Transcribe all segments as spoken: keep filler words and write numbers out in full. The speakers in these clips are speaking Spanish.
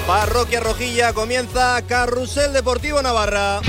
Parroquia Rojilla, comienza Carrusel Deportivo Navarra.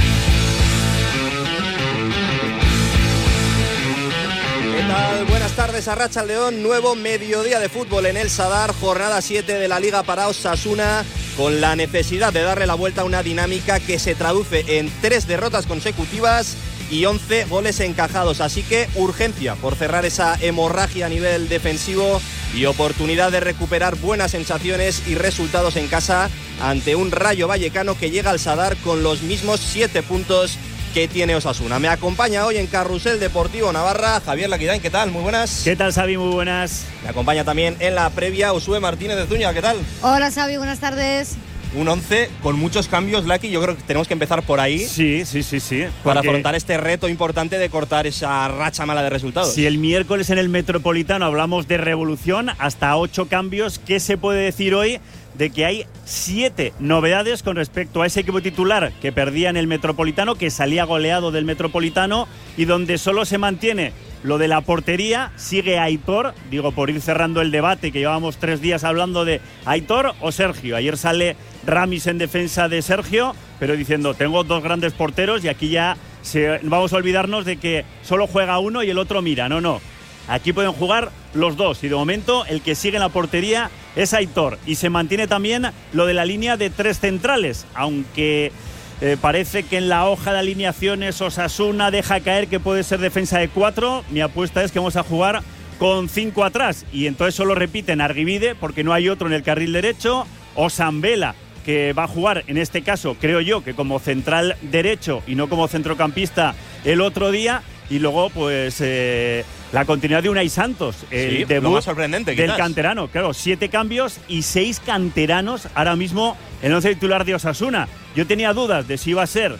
¿Qué tal? Buenas tardes, Arratsaldeon. Nuevo mediodía de fútbol en el Sadar, jornada siete de la Liga para Osasuna, con la necesidad de darle la vuelta a una dinámica que se traduce en tres derrotas consecutivas y once goles encajados. Así que urgencia por cerrar esa hemorragia a nivel defensivo y oportunidad de recuperar buenas sensaciones y resultados en casa ante un Rayo Vallecano que llega al Sadar con los mismos siete puntos que tiene Osasuna. Me acompaña hoy en Carrusel Deportivo Navarra Javier Laquidain. ¿Qué tal? Muy buenas. ¿Qué tal, Xavi? Muy buenas. Me acompaña también en la previa Usue Martínez de Zuña. ¿Qué tal? Hola, Xavi. Buenas tardes. Un once con muchos cambios, Laki. Yo creo que tenemos que empezar por ahí. Sí, sí, sí, sí. Para afrontar este reto importante de cortar esa racha mala de resultados. Si el miércoles en el Metropolitano hablamos de revolución, hasta ocho cambios, ¿qué se puede decir hoy de que hay siete novedades con respecto a ese equipo titular que perdía en el Metropolitano, que salía goleado del Metropolitano y donde solo se mantiene lo de la portería? Sigue Aitor, digo por ir cerrando el debate que llevamos tres días hablando de Aitor o Sergio. Ayer sale Ramis en defensa de Sergio, pero diciendo tengo dos grandes porteros y aquí ya se, vamos a olvidarnos de que solo juega uno y el otro mira. No, no. Aquí pueden jugar los dos y de momento el que sigue en la portería es Aitor. Y se mantiene también lo de la línea de tres centrales, aunque eh, parece que en la hoja de alineaciones Osasuna deja caer que puede ser defensa de cuatro. Mi apuesta es que vamos a jugar con cinco atrás y entonces solo repiten Argibide porque no hay otro en el carril derecho, o Sambela, que va a jugar en este caso, creo yo, que como central derecho y no como centrocampista el otro día. Y luego, pues, eh, la continuidad de Unai Santos, el sí, debut lo más sorprendente, del quizás. canterano. Claro, siete cambios y seis canteranos ahora mismo en el once titular de Osasuna. Yo tenía dudas de si iba a ser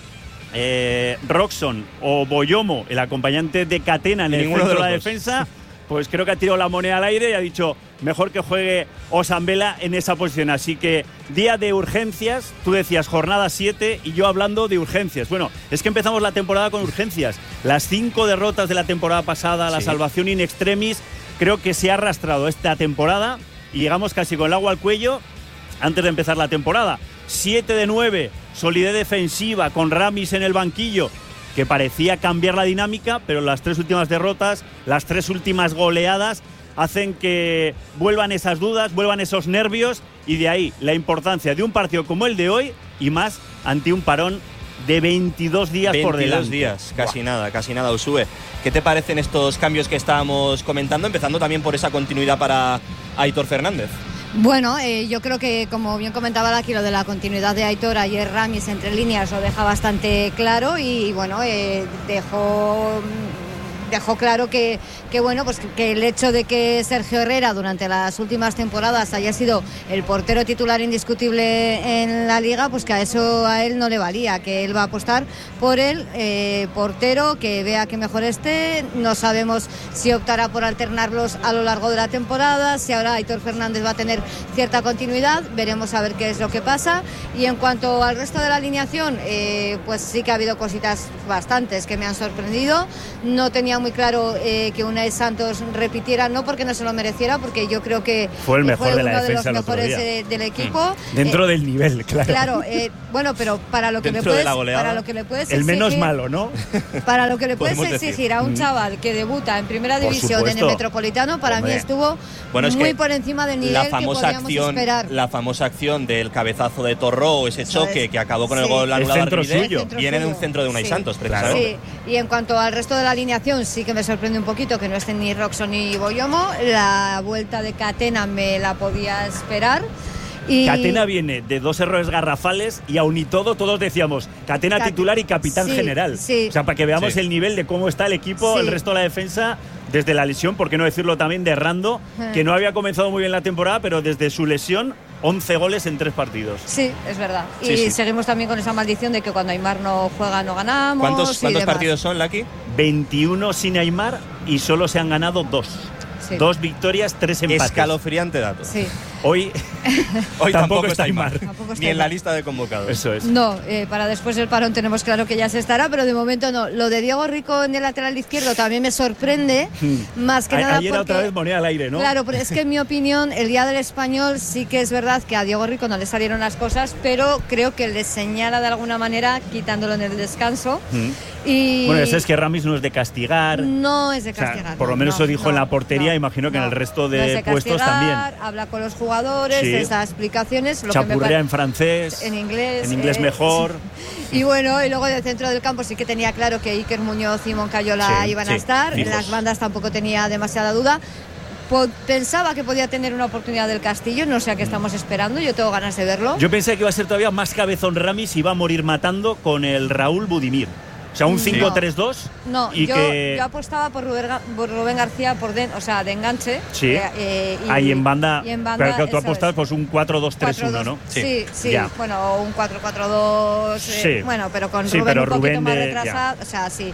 eh, Roxon o Boyomo, el acompañante de Catena en el Ninguno centro de la de los defensa. Pues creo que ha tirado la moneda al aire y ha dicho mejor que juegue Osambela en esa posición. Así que día de urgencias, tú decías jornada siete y yo hablando de urgencias. Bueno, es que empezamos la temporada con urgencias. Las cinco derrotas de la temporada pasada, la sí. salvación in extremis, creo que se ha arrastrado esta temporada y llegamos casi con el agua al cuello antes de empezar la temporada. siete de nueve, solidez defensiva con Ramis en el banquillo, que parecía cambiar la dinámica, pero las tres últimas derrotas, las tres últimas goleadas hacen que vuelvan esas dudas, vuelvan esos nervios, y de ahí la importancia de un partido como el de hoy y más ante un parón de veintidós días por delante. veintidós días, casi Buah. nada, casi nada, Usue. ¿Qué te parecen estos cambios que estábamos comentando, empezando también por esa continuidad para Aitor Fernández? Bueno, eh, yo creo que, como bien comentaba aquí, lo de la continuidad de Aitor, ayer Ramis entre líneas lo deja bastante claro y, bueno, eh, dejó... dejó claro que, que bueno, pues que el hecho de que Sergio Herrera durante las últimas temporadas haya sido el portero titular indiscutible en la liga, pues que a eso a él no le valía, que él va a apostar por el eh, portero que vea que mejor esté. No sabemos si optará por alternarlos a lo largo de la temporada, si ahora Aitor Fernández va a tener cierta continuidad, veremos a ver qué es lo que pasa. Y en cuanto al resto de la alineación, eh, pues sí que ha habido cositas bastantes que me han sorprendido. No tenía muy claro eh, que Unai Santos repitiera, no porque no se lo mereciera, porque yo creo que fue el mejor fue de la uno de defensa los mejores de, del equipo. Dentro eh, del nivel, claro. Claro, eh, bueno, pero para lo que le puedes, para lo que le puedes el exigir, menos malo, ¿no? Para lo que le puedes exigir decir. a un chaval que debuta en primera Por división supuesto. en el Metropolitano, para Hombre. mí estuvo bueno, es muy que por encima del nivel la famosa que podíamos acción, esperar. La famosa acción del cabezazo de Torró, ese Eso choque es. que acabó con Sí. el gol anulado El centro Argibide, suyo. viene de un centro de Unai Sí. Santos, precisamente. Sí, y en cuanto al resto de la alineación, sí que me sorprende un poquito que no estén ni Roxon ni Boyomo. La vuelta de Catena me la podía esperar. Y Catena viene de dos errores garrafales y aun y todo, todos decíamos Catena Cat- titular y capitán sí, general. sí. O sea, para que veamos Sí. el nivel de cómo está el equipo, Sí. el resto de la defensa, desde la lesión, por qué no decirlo también de Rando, Eh. que no había comenzado muy bien la temporada, pero desde su lesión, once goles en tres partidos. Sí, es verdad. Sí, y sí. seguimos también con esa maldición de que cuando Aimar no juega no ganamos. ¿Cuántos, y cuántos demás. partidos son, Laki? veintiuno sin Aimar y solo se han ganado dos. Sí. Dos victorias, tres empates. Escalofriante dato. Sí. Hoy, Hoy tampoco, tampoco está está Aimar, Aimar. Tampoco está ni en la Aimar. lista de convocados. Eso es. No, eh, para después del parón tenemos claro que ya se estará, pero de momento no. Lo de Diego Rico en el lateral izquierdo también me sorprende, más que A- nada Ayer porque... otra vez moneda al aire, ¿no? Claro, pero es que en mi opinión el día del Español sí que es verdad que a Diego Rico no le salieron las cosas, pero creo que le señala de alguna manera quitándolo en el descanso. Mm. Y Bueno, eso es que Ramis no es de castigar. no es de O sea, castigar. por lo no, menos no, eso dijo no, en la portería, no, imagino que en no. el resto de, No es de puestos castigar, también. habla con los jugadores, Sí. les da explicaciones. Lo que me Chapurrea pare- en francés, en inglés. en inglés eh, mejor. sí. Y bueno, y luego del centro del campo sí que tenía claro que Iker Muñoz y Moncayola Sí, iban sí, a estar. fijos. En las bandas tampoco tenía demasiada duda. Po- Pensaba que podía tener una oportunidad del Castillo, no sé a qué estamos esperando, yo tengo ganas de verlo. Yo pensé que iba a ser todavía más cabezón Ramis y iba a morir matando con el Raúl Budimir. O sea, un Sí. cinco tres dos. No, y yo, que yo apostaba por Rubén, Ga- por Rubén García por den- o sea, de enganche. Sí. eh, eh, y- ahí en banda, y en banda, pero que tú eso apostabas es. pues un cuatro dos tres uno, ¿no? Sí, sí, sí. Ya. Bueno, o un cuatro cuatro dos, eh, Sí. bueno, pero con Sí, Rubén pero un poquito Rubén más de- retrasado, o sea, sí.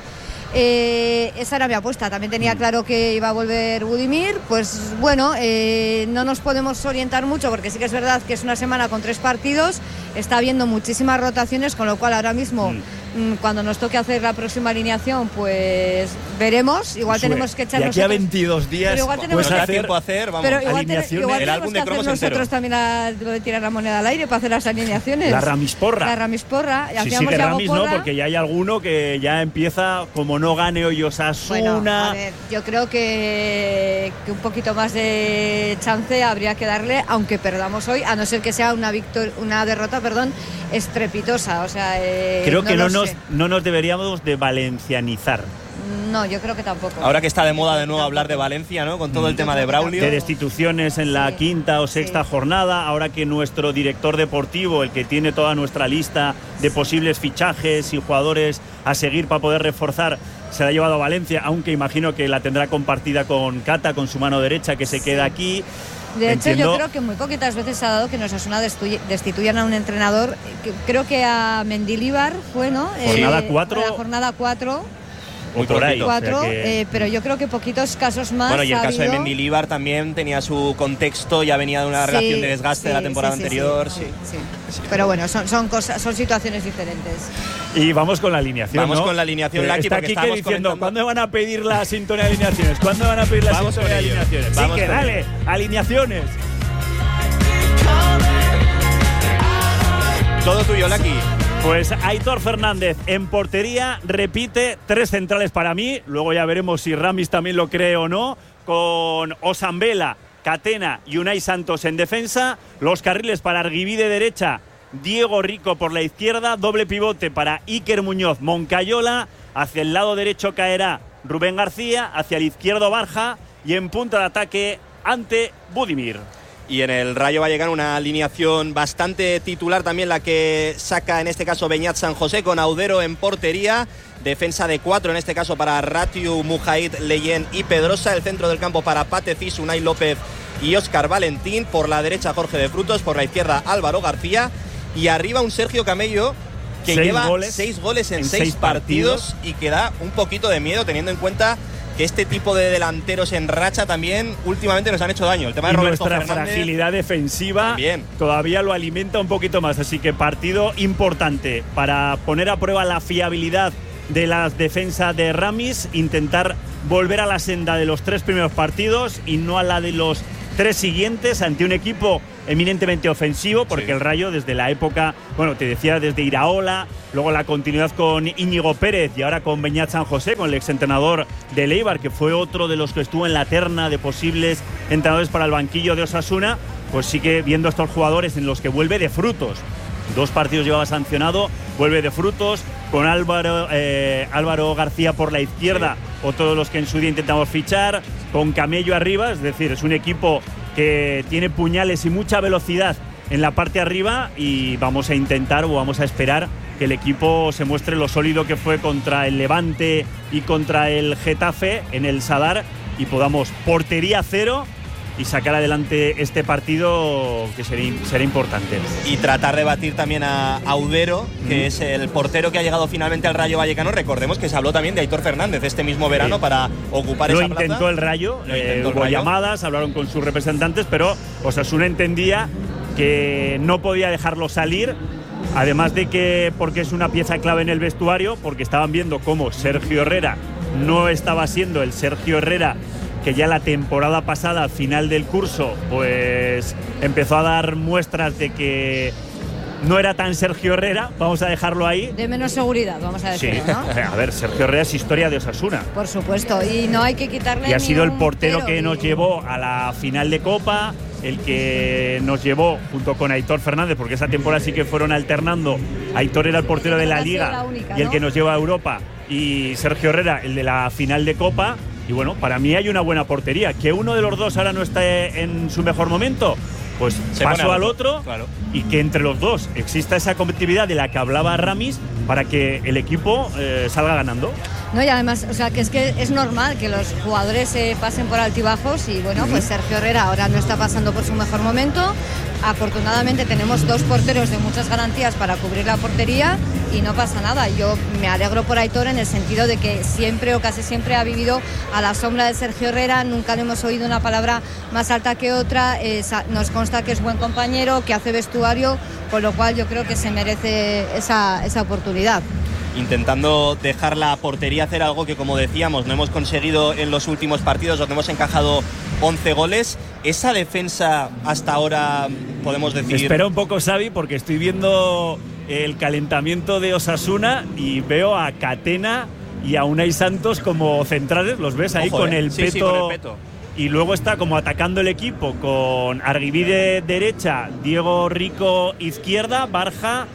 Eh, esa era mi apuesta, también tenía Mm. claro que iba a volver Budimir, pues bueno, eh, no nos podemos orientar mucho porque sí que es verdad que es una semana con tres partidos, está habiendo muchísimas rotaciones, con lo cual ahora mismo Mm. mm, cuando nos toque hacer la próxima alineación, pues veremos, igual Sube. tenemos que echar Y aquí a nosotros- veintidós días Pero igual puedes tenemos Nos da que hacer tiempo a hacer, vamos. pero igual, te- alineaciones. igual El tenemos álbum que de hacer cromos nosotros entero. también la- lo de tirar la moneda al aire para hacer las alineaciones. la Ramisporra. La Ramisporra. Y Si hacíamos sigue Yago Ramis, no, Porra. porque ya hay alguno que ya empieza, como no gane hoy Osasuna. Bueno, a ver, yo creo que, que un poquito más de chance habría que darle, aunque perdamos hoy, a no ser que sea una victor una derrota, perdón, estrepitosa. O sea, eh, Creo que no lo nos, sé. no nos deberíamos de valencianizar. No, yo creo que tampoco. Ahora que está de moda de nuevo hablar de Valencia, ¿no? Con todo el Yo tema creo de que Braulio. De destituciones en la Sí, quinta o sexta sí. jornada, ahora que nuestro director deportivo, el que tiene toda nuestra lista de posibles fichajes y jugadores a seguir para poder reforzar, se la ha llevado a Valencia, aunque imagino que la tendrá compartida con Cata, con su mano derecha, que se Sí. queda aquí. De hecho, Entiendo. yo creo que muy poquitas veces se ha dado que nos Osasuna destuye- destituyan a un entrenador. Que- Creo que a Mendilibar fue, ¿no? Jornada Eh, cuatro. la jornada cuatro. O Muy por ahí. cortito. o sea Cuatro, que- eh, pero yo creo que poquitos casos más. Bueno, y el ha caso de habido. Mendilibar también tenía su contexto, ya venía de una Sí, relación de desgaste de la sí, temporada sí, sí, anterior. sí, Sí. sí. Pero bueno, son, son, cosas, son situaciones diferentes. Y vamos con la alineación. Vamos ¿no? con la alineación, Eh, Laki, Está porque Quique estábamos diciendo, comentando- ¿cuándo van a pedir la sintonía de alineaciones? ¿Cuándo van a pedir la Vamos sintonía de con ello. alineaciones? Vamos Sí, que con dale, ello. alineaciones. Todo tuyo, Laki. Pues Aitor Fernández en portería, repite, tres centrales para mí, luego ya veremos si Ramis también lo cree o no, con Osambela, Catena y Unai Santos en defensa, los carriles para Arguibí de derecha, Diego Rico por la izquierda, doble pivote para Iker Muñoz, Moncayola, hacia el lado derecho caerá Rubén García, hacia el izquierdo Barja y en punta de ataque ante Budimir. Y en el Rayo va a llegar una alineación bastante titular también, la que saca en este caso Beñat San José, con Audero en portería, defensa de cuatro en este caso para Ratiu, Mujahid, Leyen y Pedrosa, el centro del campo para Patecis, Unai López y Óscar Valentín, por la derecha Jorge de Frutos, por la izquierda Álvaro García y arriba un Sergio Camello que Seis lleva goles seis goles en, en seis, seis partidos, partidos y que da un poquito de miedo teniendo en cuenta que este tipo de delanteros en racha también últimamente nos han hecho daño. El tema de Y Roberto nuestra Fernández, fragilidad defensiva también. todavía lo alimenta un poquito más. Así que partido importante para poner a prueba la fiabilidad de la defensa de Ramis, intentar volver a la senda de los tres primeros partidos y no a la de los tres siguientes ante un equipo eminentemente ofensivo, porque Sí. el Rayo desde la época, bueno, te decía desde Iraola, luego la continuidad con Íñigo Pérez y ahora con Beñat San José, con el exentrenador de Eibar, que fue otro de los que estuvo en la terna de posibles entrenadores para el banquillo de Osasuna, pues sí que viendo estos jugadores en los que vuelve de frutos. Dos partidos llevaba sancionado, vuelve de frutos, con Álvaro, eh, Álvaro García por la izquierda, o todos los que en su día intentamos fichar, con Camello arriba, es decir, es un equipo que tiene puñales y mucha velocidad en la parte arriba y vamos a intentar o vamos a esperar que el equipo se muestre lo sólido que fue contra el Levante y contra el Getafe en el Sadar y podamos portería cero y sacar adelante este partido, que sería, será importante. Y tratar de batir también a, a Udero, que mm. es el portero que ha llegado finalmente al Rayo Vallecano. Recordemos que se habló también de Aitor Fernández este mismo verano sí. para ocupar Lo esa plaza. Lo intentó el Rayo, Lo eh, intentó el hubo Rayo. llamadas, hablaron con sus representantes, pero Osasuna entendía que no podía dejarlo salir. Además de que, porque es una pieza clave en el vestuario, porque estaban viendo cómo Sergio Herrera no estaba siendo el Sergio Herrera que ya la temporada pasada, al final del curso, pues empezó a dar muestras de que no era tan Sergio Herrera, vamos a dejarlo ahí. De menos seguridad, vamos a decir, sí. ¿no? A ver, Sergio Herrera es historia de Osasuna. Por supuesto, y no hay que quitarle. Y ha sido el portero pero, que y... nos llevó a la final de Copa, el que nos llevó junto con Aitor Fernández, porque esa temporada sí que fueron alternando. Aitor era el portero de la Liga la única, y el ¿no? que nos lleva a Europa, y Sergio Herrera el de la final de Copa. Y bueno, para mí hay una buena portería. Que uno de los dos ahora no está en su mejor momento, pues Se paso al otro, otro, claro. Y que entre los dos exista esa competitividad de la que hablaba Ramis para que el equipo eh, salga ganando. No, y además, o sea, que es que es normal que los jugadores eh, pasen por altibajos y bueno, uh-huh. pues Sergio Herrera ahora no está pasando por su mejor momento. Afortunadamente tenemos dos porteros de muchas garantías para cubrir la portería y no pasa nada. Yo me alegro por Aitor en el sentido de que siempre o casi siempre ha vivido a la sombra de Sergio Herrera, nunca le hemos oído una palabra más alta que otra, eh, nos consta que es buen compañero, que hace vestuario, con lo cual yo creo que se merece esa, esa oportunidad. Intentando dejar la portería hacer algo que, como decíamos, no hemos conseguido en los últimos partidos, donde hemos encajado once goles. Esa defensa hasta ahora, podemos decir... Espera un poco, Xavi, porque estoy viendo el calentamiento de Osasuna y veo a Catena y a Unai Santos como centrales, los ves ahí. Ojo, con, eh. el sí, peto, sí, con el peto. Y luego está como atacando el equipo con Arguibide derecha, Diego Rico izquierda, Barja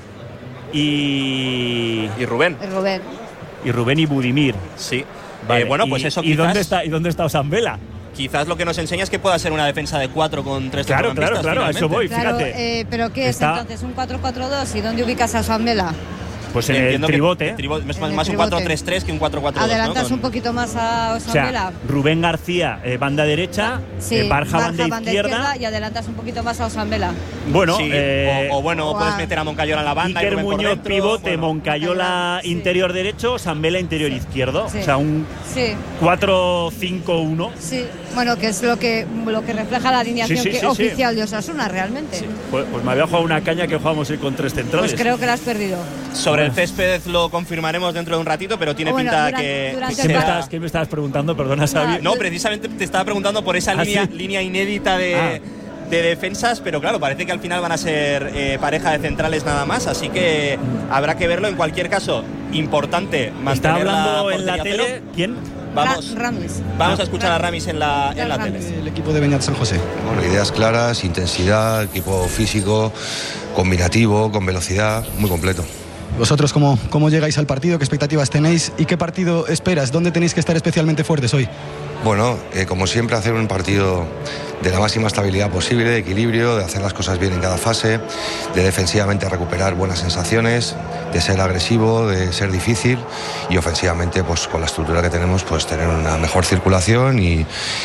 y... Y Rubén. Y Rubén. Y Rubén y Budimir. Sí. Vale. Eh, bueno, pues y, eso ¿y quizás... dónde está, ¿Y dónde está Osambela? Quizás lo que nos enseña es que pueda ser una defensa de cuatro con tres Claro, claro, claro, a eso voy, claro, fíjate. Eh, ¿Pero qué está... es entonces? ¿Un cuatro cuatro dos? ¿Y dónde ubicas a Osambela? Pues en el tribote. tribo, es más, más un cuatro tres tres que un cuatro cuatro dos. Adelantas, ¿no? Con... un poquito más a Osambela. O sea, Rubén García, eh, banda derecha, sí, eh, Barja, Barja banda, banda izquierda. izquierda. Y adelantas un poquito más a Osambela. Bueno, sí, eh, o, o bueno, o puedes a... meter a Moncayola en la banda. Iker y Muñoz por dentro, pivote, bueno. Moncayola sí. interior derecho, Osambela interior sí. izquierdo. Sí. O sea, un sí. cuatro cinco uno. Sí, bueno, que es lo que, lo que refleja la alineación sí, sí, que, sí, oficial sí. de Osasuna, realmente. Sí. Pues, pues me había jugado una caña que jugamos hoy con tres centrales. Pues creo que la has perdido. Sobre el césped lo confirmaremos dentro de un ratito, pero tiene bueno, pinta durante, que... Durante ¿Qué, el me par... estás, ¿Qué me estabas preguntando? Perdona, Xavi. No, precisamente te estaba preguntando por esa ¿Ah, línea, sí? línea inédita de... Ah. de defensas, pero claro, parece que al final van a ser eh, pareja de centrales nada más, así que habrá que verlo. En cualquier caso, importante mantener ¿Está hablando la en la tele? cero. ¿Quién? Vamos, Ra Ramis. vamos ah, a escuchar Ramis. a Ramis en la, en la tele. El equipo de Beñat San José. Bueno, ideas claras, intensidad, equipo físico, combinativo, con velocidad, muy completo. ¿Vosotros cómo, cómo llegáis al partido? ¿Qué expectativas tenéis? ¿Y qué partido esperas? ¿Dónde tenéis que estar especialmente fuertes hoy? Bueno, eh, como siempre, hacer un partido de la máxima estabilidad posible, de equilibrio, de hacer las cosas bien en cada fase, de defensivamente recuperar buenas sensaciones, de ser agresivo, de ser difícil, y ofensivamente, pues con la estructura que tenemos, pues tener una mejor circulación y,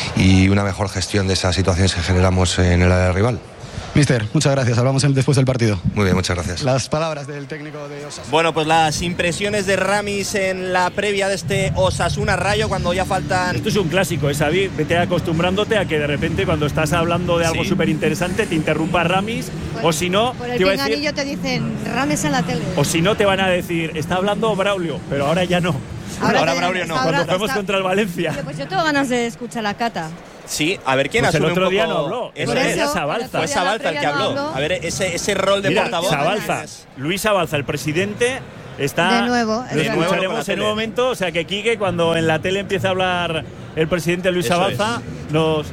y una mejor gestión de esas situaciones que generamos en el área rival. Mister, muchas gracias. Hablamos después del partido. Muy bien, muchas gracias. Las palabras del técnico de Osasuna. Bueno, pues las impresiones de Ramis en la previa de este Osasuna Rayo, cuando ya faltan... Esto es un clásico, ¿eh, Xavi? Vete acostumbrándote a que de repente cuando estás hablando de algo sí. súper interesante te interrumpa Ramis, por, o si no... Por el te pinganillo te dicen Ramis en la tele. O si no te van a decir, está hablando Braulio, pero ahora ya no. Ahora, ahora te, Braulio no. Cuando está, fuimos contra el Valencia. Oye, pues yo tengo ganas de escuchar la cata. Sí, a ver quién pues asume el otro un poco... día no habló. Eso Por es. eso, Sabalza. Fue Sabalza el que habló. habló. A ver, ese, ese rol de Mira, portavoz. Sabalza, Luis Sabalza, el presidente, está... De nuevo. Lo De escucharemos en un momento. O sea que Quique, cuando en la tele empieza a hablar el presidente Luis Eso Sabalza, es. nos,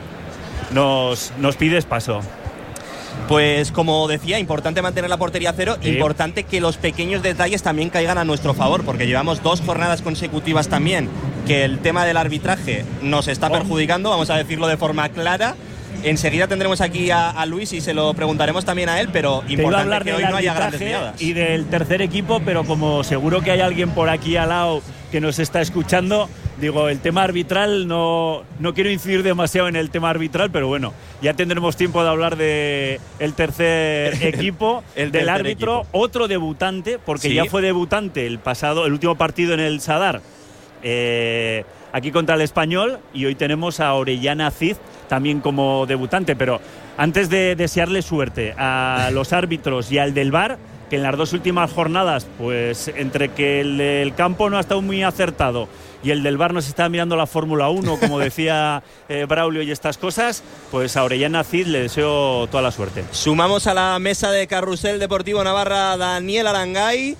nos, nos pides paso. Pues como decía, importante mantener la portería a cero, sí. Importante que los pequeños detalles también caigan a nuestro favor, porque llevamos dos jornadas consecutivas también que el tema del arbitraje nos está oh. perjudicando, vamos a decirlo de forma clara. Enseguida tendremos aquí a, a Luis y se lo preguntaremos también a él, pero Te iba a importante hablar que hoy no haya grandes liadas. Y del tercer equipo, pero como seguro que hay alguien por aquí al lado que nos está escuchando, Digo, el tema arbitral, no, no quiero incidir demasiado en el tema arbitral, pero bueno, ya tendremos tiempo de hablar de el tercer equipo, el del tercer árbitro, equipo. otro debutante, porque ¿Sí? ya fue debutante el pasado, el último partido en el Sadar, eh, aquí contra el Español, y hoy tenemos a Orellana Cid también como debutante, pero antes de desearle suerte a los árbitros y al del V A R, que en las dos últimas jornadas, pues entre que el del campo no ha estado muy acertado y el del V A R nos está mirando la Fórmula uno, como decía eh, Braulio y estas cosas, pues a Orellana Cid le deseo toda la suerte. Sumamos a la mesa de Carrusel Deportivo Navarra Daniel Arangay.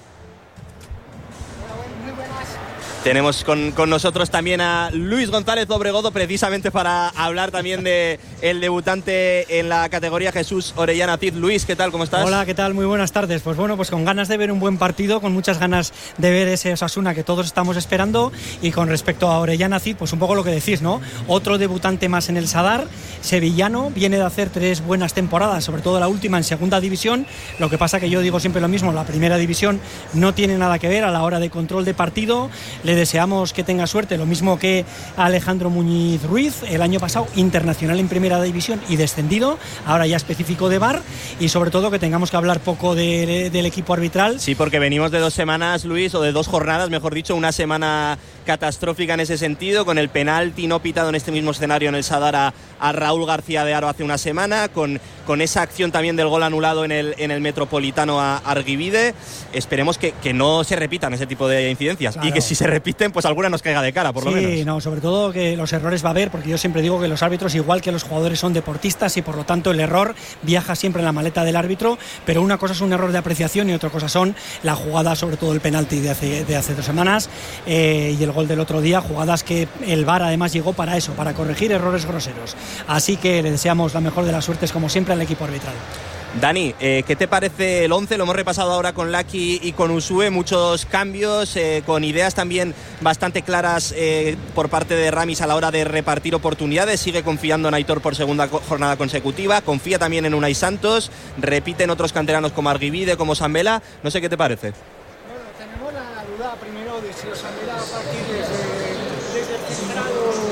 Tenemos con, con nosotros también a Luis González Obregodo, precisamente para hablar también de el debutante en la categoría, Jesús Orellana Cid. Luis, ¿qué tal? ¿Cómo estás? Hola, ¿qué tal? Muy buenas tardes. Pues bueno, pues con ganas de ver un buen partido, con muchas ganas de ver ese Osasuna que todos estamos esperando. Y con respecto a Orellana Cid, pues un poco lo que decís, ¿no? Otro debutante más en el Sadar, sevillano, viene de hacer tres buenas temporadas, sobre todo la última en segunda división. Lo que pasa que yo digo siempre lo mismo, la primera división no tiene nada que ver a la hora de control de partido. Le deseamos que tenga suerte, lo mismo que a Alejandro Muñiz Ruiz, el año pasado internacional en primera división y descendido, ahora ya específico de V A R, y sobre todo que tengamos que hablar poco de, de, del equipo arbitral. Sí, porque venimos de dos semanas, Luis, o de dos jornadas, mejor dicho, una semana catastrófica en ese sentido, con el penalti no pitado en este mismo escenario en el Sadar a, a Raúl García de Haro hace una semana, con, con esa acción también del gol anulado en el, en el Metropolitano a Arguivide. Esperemos que, que no se repitan ese tipo de incidencias, claro, y que si se repiten, pues alguna nos caiga de cara, por sí, lo menos. Sí, no, sobre todo que los errores va a haber, porque yo siempre digo que los árbitros, igual que los jugadores, son deportistas y por lo tanto el error viaja siempre en la maleta del árbitro, pero una cosa es un error de apreciación y otra cosa son la jugada, sobre todo el penalti de hace, de hace dos semanas eh, y el gol del otro día, jugadas que el V A R además llegó para eso, para corregir errores groseros. Así que le deseamos la mejor de las suertes, como siempre, al equipo arbitral. Dani, eh, ¿qué te parece el once? Lo hemos repasado ahora con Laki y con Usue, muchos cambios, eh, con ideas también bastante claras eh, por parte de Ramis a la hora de repartir oportunidades. Sigue confiando en Aitor por segunda jornada consecutiva, confía también en Unai Santos, repiten otros canteranos como Arguivide, como Sambela. No sé qué te parece. Bueno, tenemos la duda primero de si Sambela va a partir desde, desde el central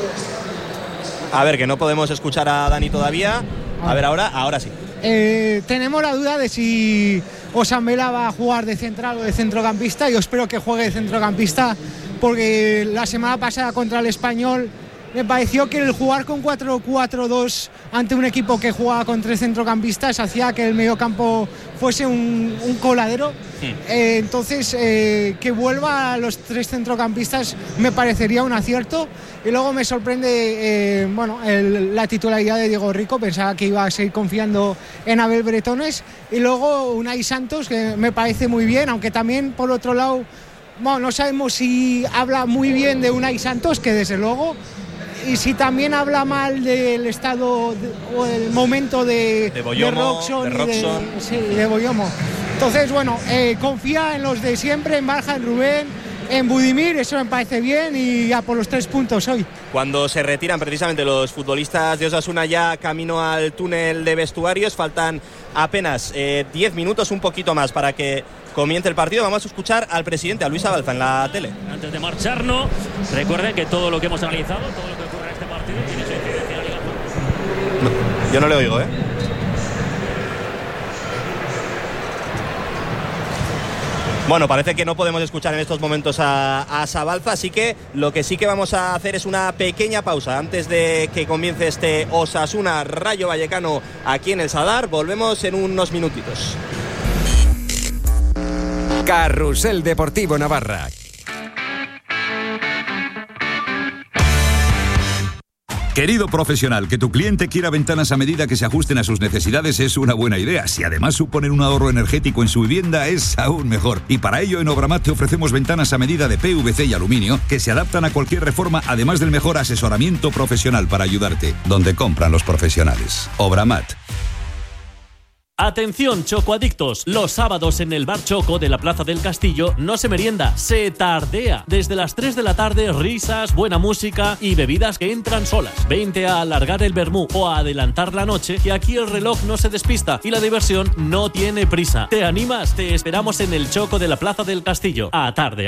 o... A ver, que no podemos escuchar a Dani todavía. A ver, ahora, ahora sí. Eh, tenemos la duda de si Osambela va a jugar de central o de centrocampista. Yo espero que juegue de centrocampista, porque la semana pasada contra el Español me pareció que el jugar con cuatro cuatro dos ante un equipo que jugaba con tres centrocampistas hacía que el mediocampo fuese un, un coladero. Sí. Eh, entonces, eh, que vuelva a los tres centrocampistas me parecería un acierto. Y luego me sorprende eh, bueno, el, la titularidad de Diego Rico. Pensaba que iba a seguir confiando en Abel Bretones. Y luego Unai Santos, que me parece muy bien, aunque también por otro lado, bueno, no sabemos si habla muy bien de Unai Santos, que desde luego, y si también habla mal del estado de, o el momento de, de, Boyomo, de Roxon, de, Roxon. de, sí, de Boyomo. Entonces, bueno, eh, confía en los de siempre, en Barja, en Rubén, en Budimir, eso me parece bien, y ya por los tres puntos hoy. Cuando se retiran precisamente los futbolistas de Osasuna ya camino al túnel de vestuarios, faltan apenas eh, diez minutos, un poquito más para que comience el partido. Vamos a escuchar al presidente, a Luis Abalza, en la tele. Antes de marcharnos, recuerden que todo lo que hemos analizado, todo lo que ocurre en este partido tiene su incidencia en la Liga. No, yo no le oigo, ¿eh? Bueno, parece que no podemos escuchar en estos momentos a, a Sabalza, así que lo que sí que vamos a hacer es una pequeña pausa antes de que comience este Osasuna Rayo Vallecano aquí en el Sadar. Volvemos en unos minutitos. Carrusel Deportivo Navarra. Querido profesional, que tu cliente quiera ventanas a medida que se ajusten a sus necesidades es una buena idea. Si además suponen un ahorro energético en su vivienda, es aún mejor. Y para ello en Obramat te ofrecemos ventanas a medida de P V C y aluminio que se adaptan a cualquier reforma, además del mejor asesoramiento profesional para ayudarte. Donde compran los profesionales. Obramat. Atención, chocoadictos, los sábados en el Bar Choco de la Plaza del Castillo no se merienda, se tardea. Desde las tres de la tarde, risas, buena música y bebidas que entran solas. Vente a alargar el vermú o a adelantar la noche, que aquí el reloj no se despista y la diversión no tiene prisa. ¿Te animas? Te esperamos en el Choco de la Plaza del Castillo. A tardear.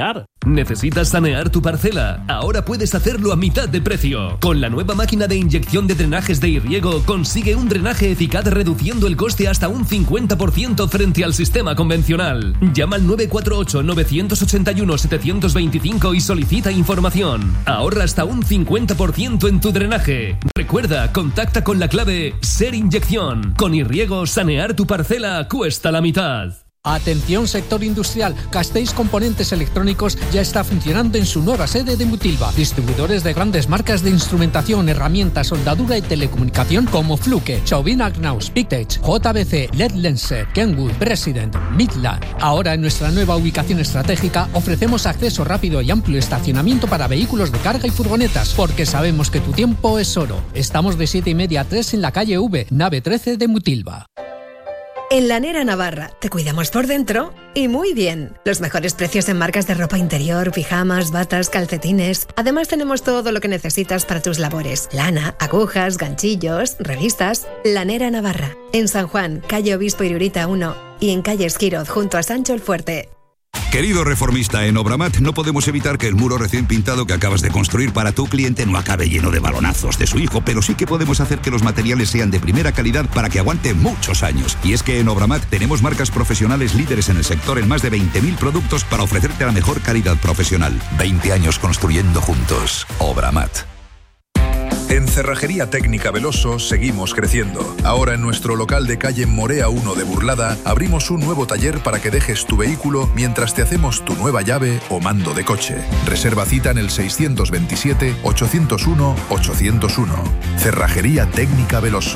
¿Necesitas sanear tu parcela? Ahora puedes hacerlo a mitad de precio. Con la nueva máquina de inyección de drenajes de Irriego consigue un drenaje eficaz reduciendo el coste hasta un cincuenta por ciento frente al sistema convencional. Llama al nueve cuatro ocho, nueve ocho uno, siete dos cinco y solicita información. Ahorra hasta un cincuenta por ciento en tu drenaje. Recuerda, contacta con la clave SER Inyección. Con Irriego, sanear tu parcela cuesta la mitad. Atención sector industrial, Castells Componentes Electrónicos ya está funcionando en su nueva sede de Mutilva. Distribuidores de grandes marcas de instrumentación, herramientas, soldadura y telecomunicación como Fluke, Chauvin Agnaus, Pictech, J B C, L E D Lenser, Kenwood, President, Midland. Ahora en nuestra nueva ubicación estratégica ofrecemos acceso rápido y amplio estacionamiento para vehículos de carga y furgonetas, porque sabemos que tu tiempo es oro. Estamos de siete y media a tres en la calle V, nave trece de Mutilva. En Lanera Navarra te cuidamos por dentro y muy bien. Los mejores precios en marcas de ropa interior, pijamas, batas, calcetines. Además tenemos todo lo que necesitas para tus labores. Lana, agujas, ganchillos, revistas. Lanera Navarra. En San Juan, calle Obispo Irurita uno y en calle Esquiroz junto a Sancho el Fuerte. Querido reformista, en Obramat no podemos evitar que el muro recién pintado que acabas de construir para tu cliente no acabe lleno de balonazos de su hijo, pero sí que podemos hacer que los materiales sean de primera calidad para que aguante muchos años. Y es que en Obramat tenemos marcas profesionales líderes en el sector en más de veinte mil productos para ofrecerte la mejor calidad profesional. veinte años construyendo juntos. Obramat. En Cerrajería Técnica Veloso seguimos creciendo. Ahora en nuestro local de calle Morea uno de Burlada abrimos un nuevo taller para que dejes tu vehículo mientras te hacemos tu nueva llave o mando de coche. Reserva cita en el seiscientos veintisiete, ochocientos uno, ochocientos uno. Cerrajería Técnica Veloso.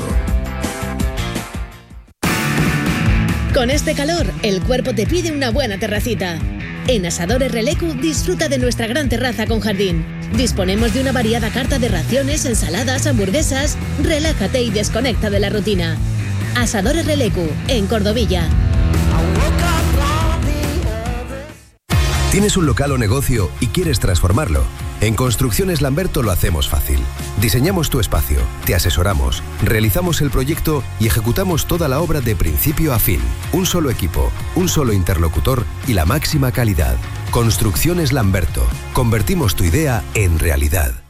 Con este calor, el cuerpo te pide una buena terracita. En Asadores Relecu disfruta de nuestra gran terraza con jardín. Disponemos de una variada carta de raciones, ensaladas, hamburguesas. Relájate y desconecta de la rutina. Asadores Relecu, en Cordovilla. ¿Tienes un local o negocio y quieres transformarlo? En Construcciones Lamberto lo hacemos fácil. Diseñamos tu espacio, te asesoramos, realizamos el proyecto y ejecutamos toda la obra de principio a fin. Un solo equipo, un solo interlocutor y la máxima calidad. Construcciones Lamberto. Convertimos tu idea en realidad.